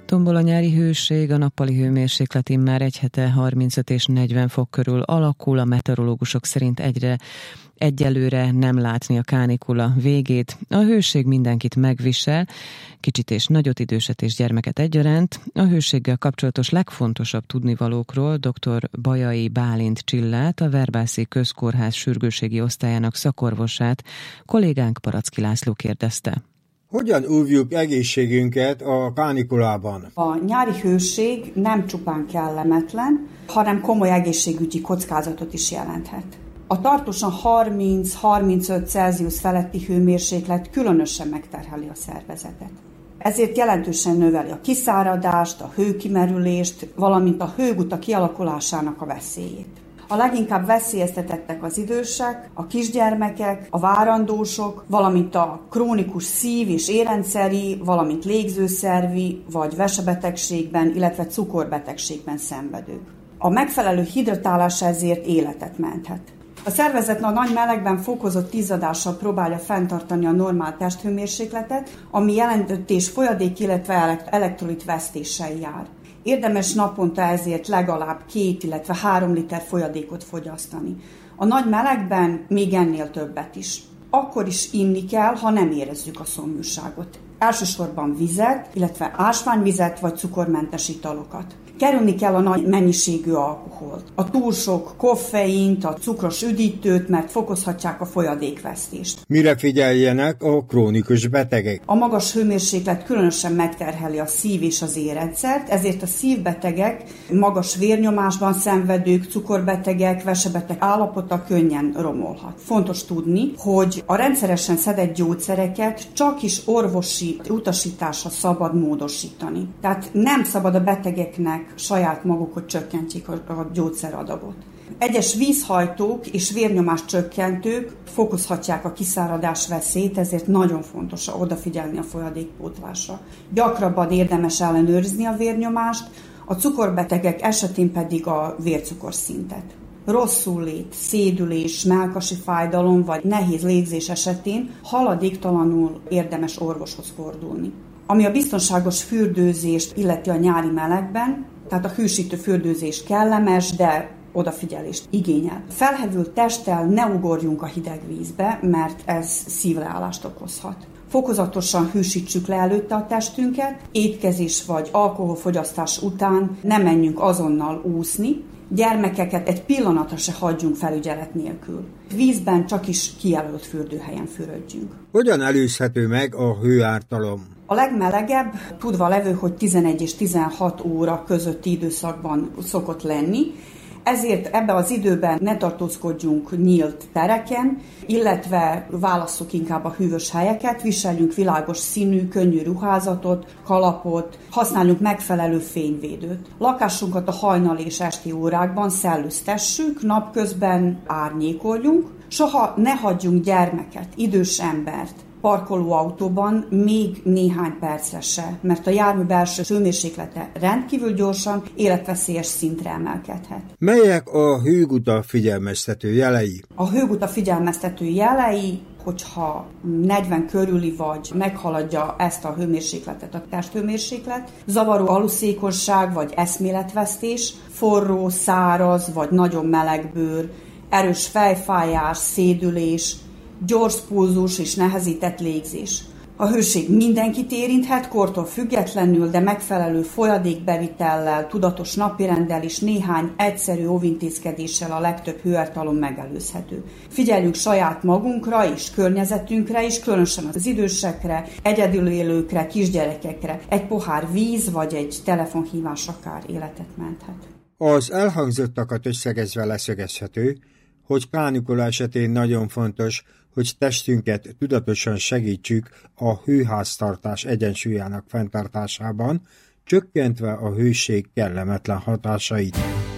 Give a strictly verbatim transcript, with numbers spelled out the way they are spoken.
Tombol a nyári hőség, a nappali hőmérséklet immár egy hete harmincöt és negyven fok körül alakul, a meteorológusok szerint egyre egyelőre nem látni a kánikula végét. A hőség mindenkit megvisel, kicsit és nagyot, időset és gyermeket egyaránt. A hőséggel kapcsolatos legfontosabb tudnivalókról dr. Bajai Bálint Csillát, a Verbászi Közkórház sürgősségi osztályának szakorvosát kollégánk Paracki László kérdezte. Hogyan óvjuk egészségünket a kánikulában? A nyári hőség nem csupán kellemetlen, hanem komoly egészségügyi kockázatot is jelenthet. A tartósan harminc-harmincöt Celsius feletti hőmérséklet különösen megterheli a szervezetet. Ezért jelentősen növeli a kiszáradást, a hőkimerülést, valamint a hőguta kialakulásának a veszélyét. A leginkább veszélyeztetettek az idősek, a kisgyermekek, a várandósok, valamint a krónikus szív- és érrendszeri, valamint légzőszervi vagy vesebetegségben, illetve cukorbetegségben szenvedők. A megfelelő hidratálás ezért életet menthet. A szervezet a nagy melegben fokozott izzadással próbálja fenntartani a normál testhőmérsékletet, ami jelentős folyadék, illetve elektrolit vesztéssel jár. Érdemes naponta ezért legalább két, illetve három liter folyadékot fogyasztani. A nagy melegben még ennél többet is. Akkor is inni kell, ha nem érezzük a szomjúságot. Elsősorban vizet, illetve ásványvizet vagy cukormentes italokat. Kerülni kell a nagy mennyiségű alkoholt, a túl sok koffeint, a cukros üdítőt, mert fokozhatják a folyadékvesztést. Mire figyeljenek a krónikus betegek? A magas hőmérséklet különösen megterheli a szív- és az érrendszert, ezért a szívbetegek, magas vérnyomásban szenvedők, cukorbetegek, vesebeteg állapota könnyen romolhat. Fontos tudni, hogy a rendszeresen szedett gyógyszereket csak is orvosi utasításra szabad módosítani. Tehát nem szabad a betegeknek saját maguk, hogy csökkentsék a, a gyógyszeradagot. Egyes vízhajtók és vérnyomás csökkentők fokozhatják a kiszáradás veszélyt, ezért nagyon fontos odafigyelni a folyadékpótlásra. Gyakrabban érdemes ellenőrizni a vérnyomást, a cukorbetegek esetén pedig a vércukorszintet. Rosszul-lét, szédülés, mellkasi fájdalom vagy nehéz légzés esetén haladéktalanul érdemes orvoshoz fordulni. Ami a biztonságos fürdőzést illeti a nyári melegben, tehát a hősítő fürdőzés kellemes, de odafigyelést igényel. Felhevült testtel ne ugorjunk a hideg vízbe, mert ez szívleállást okozhat. Fokozatosan hősítsük le előtte a testünket, étkezés vagy alkoholfogyasztás után ne menjünk azonnal úszni, gyermekeket egy pillanatra se hagyjunk felügyelet nélkül. Vízben csak is kijelölt fürdőhelyen fürödjünk. Hogyan előzhető meg a hőártalom? A legmelegebb, tudva levő, hogy tizenegy és tizenhat óra közötti időszakban szokott lenni, ezért ebben az időben ne tartózkodjunk nyílt tereken, illetve válasszuk inkább a hűvös helyeket, viseljünk világos színű, könnyű ruházatot, kalapot, használjunk megfelelő fényvédőt. Lakásunkat a hajnali és esti órákban szellőztessük, napközben árnyékoljunk, soha ne hagyjunk gyermeket, idős embert parkolóautóban még néhány percre se, mert a jármű belső hőmérséklete rendkívül gyorsan életveszélyes szintre emelkedhet. Melyek a hőguta figyelmeztető jelei? A hőguta figyelmeztető jelei, hogyha negyven körüli vagy meghaladja ezt a hőmérsékletet, a testhőmérséklet, zavaró aluszékonyság vagy eszméletvesztés, forró, száraz vagy nagyon meleg bőr, erős fejfájás, szédülés, gyors pulzus és nehezített légzés. A hőség mindenkit érinthet, kortól függetlenül, de megfelelő folyadékbevitellel, tudatos napirenddel és néhány egyszerű óvintézkedéssel a legtöbb hőártalom megelőzhető. Figyeljünk saját magunkra és környezetünkre is, különösen az idősekre, egyedül élőkre, kisgyerekekre. Egy pohár víz vagy egy telefonhívás akár életet menthet. Az elhangzottakat összegezve leszögezhető, hogy kánikula esetén nagyon fontos, hogy testünket tudatosan segítsük a hőháztartás egyensúlyának fenntartásában, csökkentve a hőség kellemetlen hatásait.